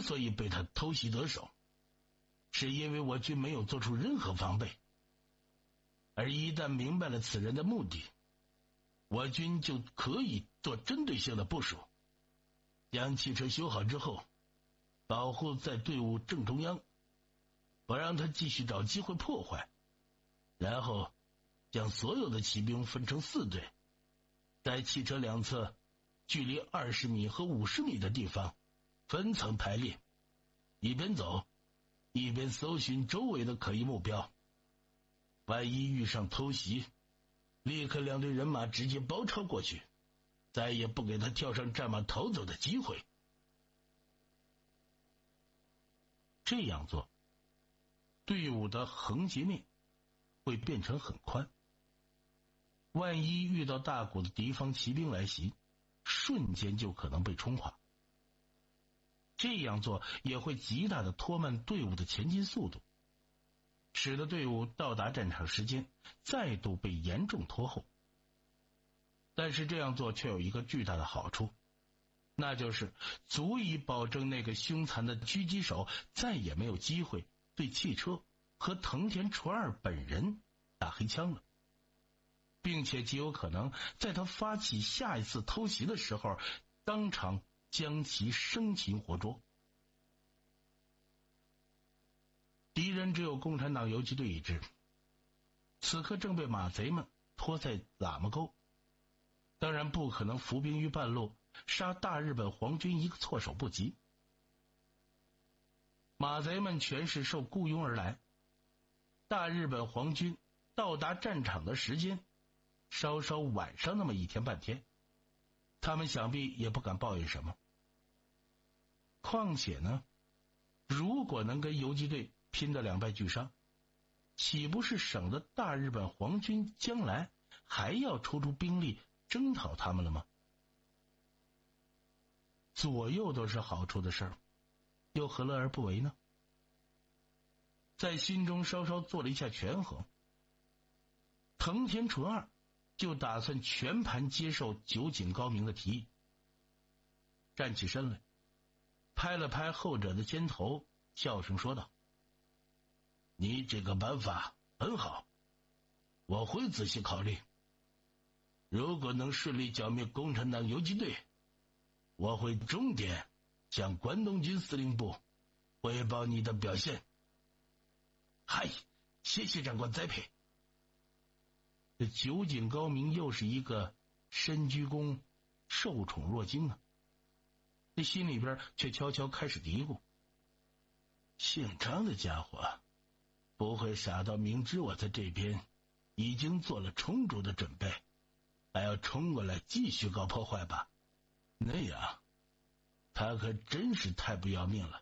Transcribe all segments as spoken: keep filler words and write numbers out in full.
所以被他偷袭得手，是因为我军没有做出任何防备，而一旦明白了此人的目的，我军就可以做针对性的部署，将汽车修好之后保护在队伍正中央，不让他继续找机会破坏，然后将所有的骑兵分成四队，在汽车两侧距离二十米和五十米的地方分层排列，一边走一边搜寻周围的可疑目标，万一遇上偷袭，立刻两队人马直接包抄过去，再也不给他跳上战马逃走的机会。这样做，队伍的横截面会变成很宽，万一遇到大股的敌方骑兵来袭，瞬间就可能被冲垮。这样做也会极大的拖慢队伍的前进速度，使得队伍到达战场时间再度被严重拖后。但是这样做却有一个巨大的好处，那就是足以保证那个凶残的狙击手再也没有机会对汽车和藤田纯二本人打黑枪了，并且极有可能在他发起下一次偷袭的时候当场将其生擒活捉。敌人只有共产党游击队一支，此刻正被马贼们拖在喇嘛沟，当然不可能伏兵于半路，杀大日本皇军一个措手不及。马贼们全是受雇佣而来，大日本皇军到达战场的时间稍稍晚上那么一天半天，他们想必也不敢抱怨什么。况且呢，如果能跟游击队拼得两败俱伤，岂不是省得大日本皇军将来还要抽出兵力征讨他们了吗？左右都是好处的事儿，又何乐而不为呢？在心中稍稍做了一下权衡，藤田纯二就打算全盘接受酒井高明的提议，站起身来，拍了拍后者的肩头，笑声说道：“你这个办法很好，我会仔细考虑。如果能顺利剿灭共产党游击队，我会重点向关东军司令部汇报你的表现。”“嗨，谢谢长官栽培。”这酒井高明又是一个深居公，受宠若惊啊，这心里边却悄悄开始嘀咕：姓张的家伙不会傻到明知我在这边已经做了充足的准备，还要冲过来继续搞破坏吧？那样他可真是太不要命了。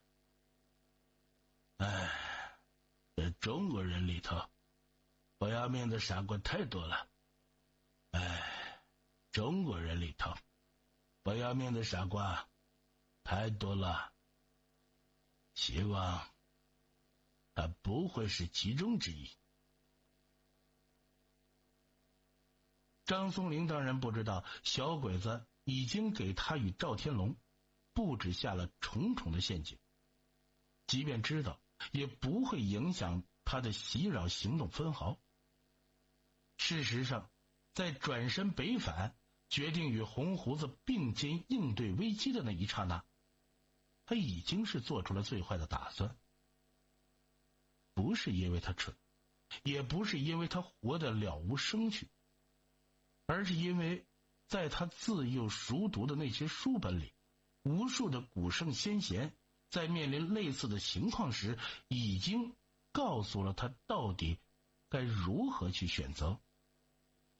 哎，这中国人里头不要命的傻瓜太多了。哎，中国人里头不要命的傻瓜太多了。希望他不会是其中之一。张松龄当然不知道小鬼子已经给他与赵天龙布置下了重重的陷阱，即便知道也不会影响他的袭扰行动分毫。事实上，在转身北返，决定与红胡子并肩应对危机的那一刹那，他已经是做出了最坏的打算。不是因为他蠢，也不是因为他活得了无生趣，而是因为在他自幼熟读的那些书本里，无数的古圣先贤在面临类似的情况时，已经告诉了他到底该如何去选择。